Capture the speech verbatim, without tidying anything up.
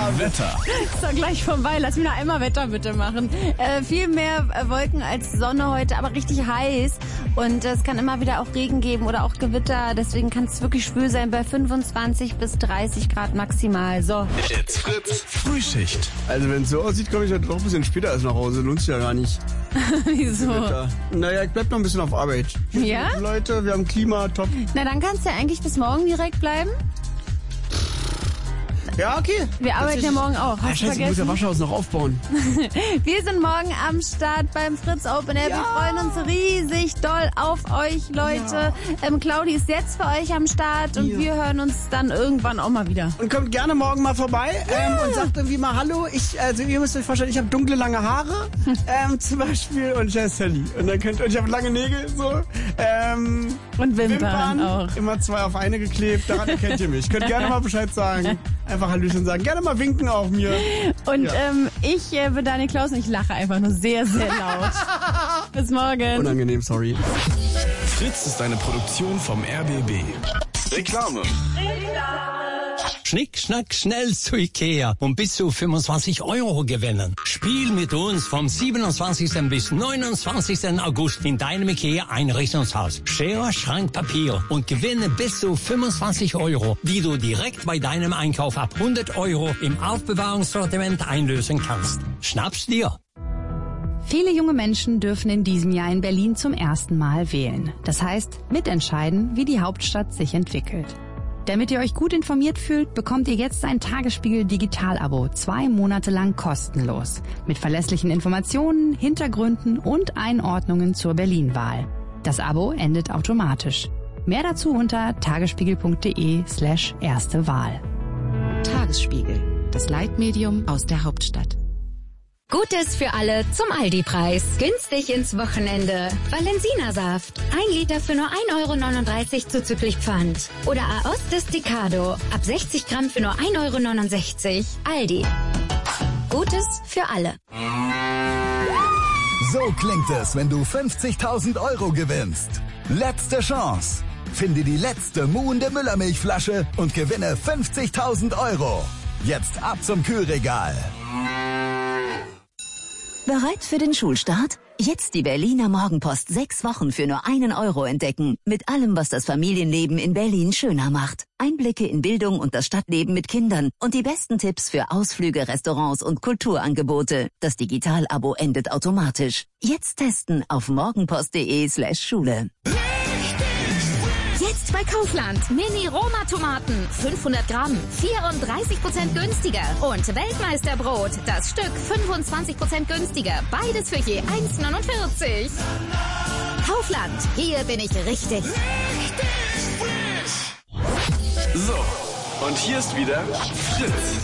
Wetter. Ist doch gleich vorbei. Lass mich noch einmal Wetter bitte machen. Äh, viel mehr äh, Wolken als Sonne heute, aber richtig heiß. Und äh, es kann immer wieder auch Regen geben oder auch Gewitter. Deswegen kann es wirklich schwül sein bei fünfundzwanzig bis dreißig Grad maximal. So. It's Fritz Frühschicht. Also wenn es so aussieht, komme ich halt doch ein bisschen später als nach Hause. Lohnt sich ja gar nicht. Wieso? Wetter. Naja, ich bleib noch ein bisschen auf Arbeit. Ja? Leute, wir haben Klima, top. Na, dann kannst du ja eigentlich bis morgen direkt bleiben. Ja, okay. Wir arbeiten ja morgen auch. Ah, Hast du scheiße, ich muss ja vergessen? Waschhaus noch aufbauen. Wir sind morgen am Start beim Fritz Open Air. Wir Ja. freuen uns riesig doll auf euch, Leute. Ähm, Claudi ist jetzt für euch am Start und Ja. wir hören uns dann irgendwann auch mal wieder. Und kommt gerne morgen mal vorbei ähm, und sagt irgendwie mal Hallo. Ich, also ihr müsst euch vorstellen, ich habe dunkle, lange Haare ähm, zum Beispiel und ich heiße Sally. Und, dann könnt, und ich habe lange Nägel so. Ähm, Und Wimpern, Wimpern auch. immer zwei auf eine geklebt. Daran erkennt ihr mich. Könnt gerne mal Bescheid sagen. Einfach Hallöchen sagen. Gerne mal winken auch mir. Und Ja. ähm, ich äh, bin Daniel Klaus und ich lache einfach nur sehr, sehr laut. Bis morgen. Unangenehm, sorry. Fritz ist eine Produktion vom R B B. Reklame. Schnick, schnack, schnell zu Ikea und bis zu fünfundzwanzig Euro gewinnen. Spiel mit uns vom siebenundzwanzigsten bis neunundzwanzigsten August in deinem Ikea Einrichtungshaus. Schere, Schrank, Papier und gewinne bis zu fünfundzwanzig Euro, die du direkt bei deinem Einkauf ab hundert Euro im Aufbewahrungssortiment einlösen kannst. Schnapp's dir! Viele junge Menschen dürfen in diesem Jahr in Berlin zum ersten Mal wählen. Das heißt, mitentscheiden, wie die Hauptstadt sich entwickelt. Damit ihr euch gut informiert fühlt, bekommt ihr jetzt ein Tagesspiegel Digital-Abo, zwei Monate lang kostenlos. Mit verlässlichen Informationen, Hintergründen und Einordnungen zur Berlin-Wahl. Das Abo endet automatisch. Mehr dazu unter tagesspiegel.de slash erste Wahl. Tagesspiegel, das Leitmedium aus der Hauptstadt. Gutes für alle zum Aldi-Preis. Günstig ins Wochenende. Valensina-Saft. Ein Liter für nur ein Euro neununddreißig zuzüglich Pfand. Oder Aost Desticado. Ab sechzig Gramm für nur ein Euro neunundsechzig. Aldi. Gutes für alle. So klingt es, wenn du fünfzigtausend Euro gewinnst. Letzte Chance. Finde die letzte muhende Müllermilchflasche und gewinne fünfzigtausend Euro. Jetzt ab zum Kühlregal. Bereit für den Schulstart? Jetzt die Berliner Morgenpost sechs Wochen für nur einen Euro entdecken. Mit allem, was das Familienleben in Berlin schöner macht. Einblicke in Bildung und das Stadtleben mit Kindern. Und die besten Tipps für Ausflüge, Restaurants und Kulturangebote. Das Digital-Abo endet automatisch. Jetzt testen auf morgenpost.de slash Schule. Jetzt bei Kaufland. Mini-Roma-Tomaten. fünfhundert Gramm. vierunddreißig Prozent günstiger. Und Weltmeisterbrot. Das Stück fünfundzwanzig Prozent günstiger. Beides für je eins neunundvierzig. Kaufland. Hier bin ich richtig. So, und hier ist wieder Fritz.